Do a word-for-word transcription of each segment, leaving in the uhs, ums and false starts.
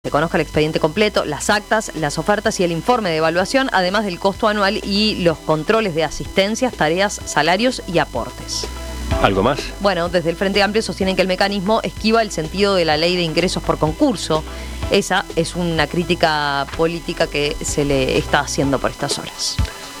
Se conozca el expediente completo, las actas, las ofertas y el informe de evaluación, además del costo anual y los controles de asistencias, tareas, salarios y aportes. ¿Algo más? Bueno, desde el Frente Amplio sostienen que el mecanismo esquiva el sentido de la ley de ingresos por concurso. Esa es una crítica política que se le está haciendo por estas horas.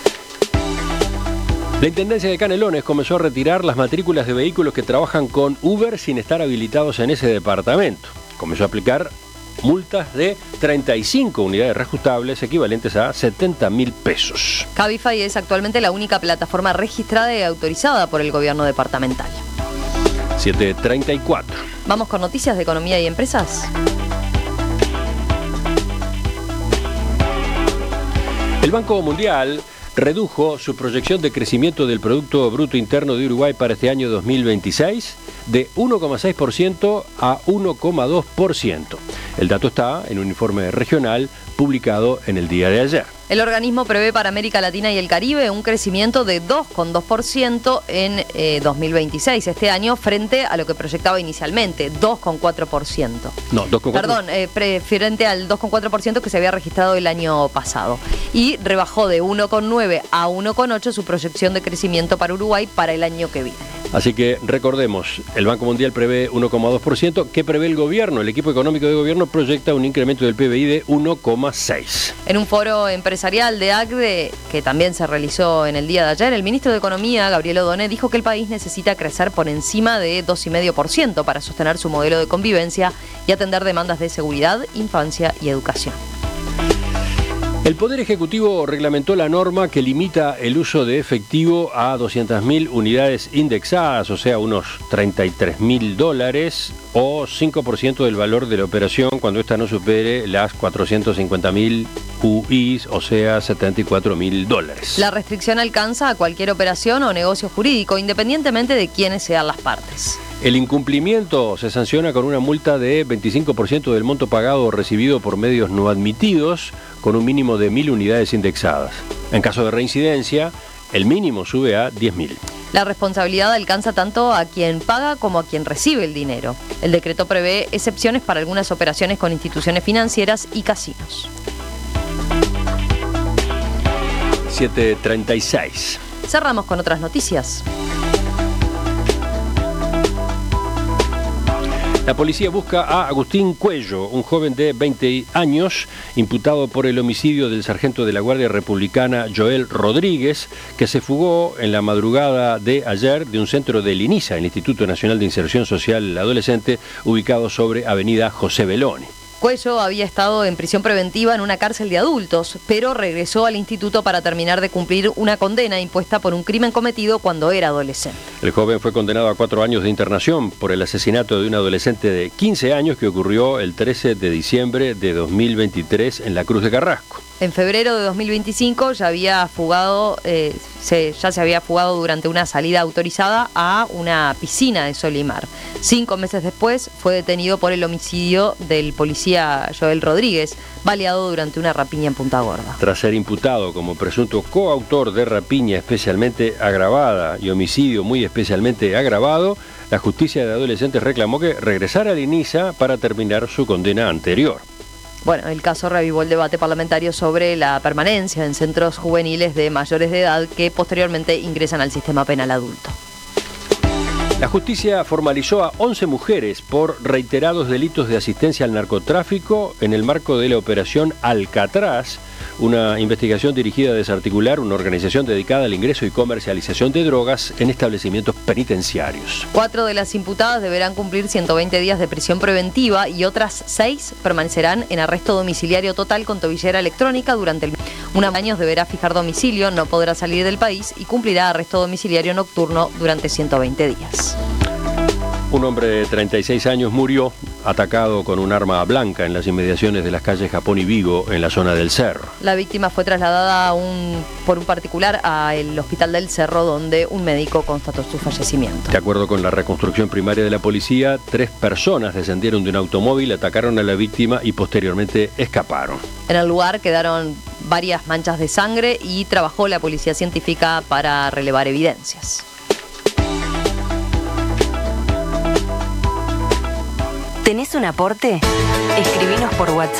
La Intendencia de Canelones comenzó a retirar las matrículas de vehículos que trabajan con Uber sin estar habilitados en ese departamento. Comenzó a aplicar multas de treinta y cinco unidades reajustables equivalentes a setenta mil pesos. Cabify es actualmente la única plataforma registrada y autorizada por el gobierno departamental. siete treinta y cuatro. Vamos con noticias de economía y empresas. El Banco Mundial redujo su proyección de crecimiento del Producto Bruto Interno de Uruguay para este año dos mil veintiséis de uno coma seis por ciento a uno coma dos por ciento. El dato está en un informe regional publicado en el día de ayer. El organismo prevé para América Latina y el Caribe un crecimiento de dos coma dos por ciento en eh, dos mil veintiséis, este año, frente a lo que proyectaba inicialmente, dos coma cuatro por ciento. No, dos coma cuatro por ciento. Perdón, eh, pre, frente al dos coma cuatro por ciento que se había registrado el año pasado. Y rebajó de uno coma nueve a uno coma ocho su proyección de crecimiento para Uruguay para el año que viene. Así que recordemos, el Banco Mundial prevé uno coma dos por ciento. ¿Qué prevé el gobierno? El equipo económico de gobierno proyecta un incremento del P B I de uno coma seis por ciento. En un foro empresarial de A C D E, que también se realizó en el día de ayer, el ministro de Economía, Gabriel Odoné, dijo que el país necesita crecer por encima de dos coma cinco por ciento para sostener su modelo de convivencia y atender demandas de seguridad, infancia y educación. El Poder Ejecutivo reglamentó la norma que limita el uso de efectivo a doscientas mil unidades indexadas, o sea, unos treinta y tres mil dólares o cinco por ciento del valor de la operación cuando ésta no supere las cuatrocientos cincuenta mil U Is, o sea, setenta y cuatro mil dólares. La restricción alcanza a cualquier operación o negocio jurídico, independientemente de quiénes sean las partes. El incumplimiento se sanciona con una multa de veinticinco por ciento del monto pagado o recibido por medios no admitidos, con un mínimo de mil unidades indexadas. En caso de reincidencia, el mínimo sube a diez mil. La responsabilidad alcanza tanto a quien paga como a quien recibe el dinero. El decreto prevé excepciones para algunas operaciones con instituciones financieras y casinos. siete treinta y seis. Cerramos con otras noticias. La policía busca a Agustín Cuello, un joven de veinte años, imputado por el homicidio del sargento de la Guardia Republicana Joel Rodríguez, que se fugó en la madrugada de ayer de un centro del INISA, el Instituto Nacional de Inserción Social Adolescente, ubicado sobre Avenida José Beloni. Cuello había estado en prisión preventiva en una cárcel de adultos, pero regresó al instituto para terminar de cumplir una condena impuesta por un crimen cometido cuando era adolescente. El joven fue condenado a cuatro años de internación por el asesinato de un adolescente de quince años que ocurrió el trece de diciembre de dos mil veintitrés en la Cruz de Carrasco. En febrero de dos mil veinticinco ya había fugado, eh, se, ya se había fugado durante una salida autorizada a una piscina de Solimar. Cinco meses después fue detenido por el homicidio del policía Joel Rodríguez, baleado durante una rapiña en Punta Gorda. Tras ser imputado como presunto coautor de rapiña especialmente agravada y homicidio muy especialmente agravado, la justicia de adolescentes reclamó que regresara al INISA para terminar su condena anterior. Bueno, el caso reavivó el debate parlamentario sobre la permanencia en centros juveniles de mayores de edad que posteriormente ingresan al sistema penal adulto. La justicia formalizó a once mujeres por reiterados delitos de asistencia al narcotráfico en el marco de la operación Alcatraz, una investigación dirigida a desarticular una organización dedicada al ingreso y comercialización de drogas en establecimientos penitenciarios. Cuatro de las imputadas deberán cumplir ciento veinte días de prisión preventiva y otras seis permanecerán en arresto domiciliario total con tobillera electrónica durante el un año. Deberá fijar domicilio, no podrá salir del país y cumplirá arresto domiciliario nocturno durante ciento veinte días. Un hombre de treinta y seis años murió atacado con un arma blanca en las inmediaciones de las calles Japón y Vigo, en la zona del Cerro. La víctima fue trasladada a un, por un particular al Hospital del Cerro, donde un médico constató su fallecimiento. De acuerdo con la reconstrucción primaria de la policía, tres personas descendieron de un automóvil, atacaron a la víctima y posteriormente escaparon. En el lugar quedaron varias manchas de sangre y trabajó la policía científica para relevar evidencias. ¿Tenés un aporte? Escribinos por WhatsApp.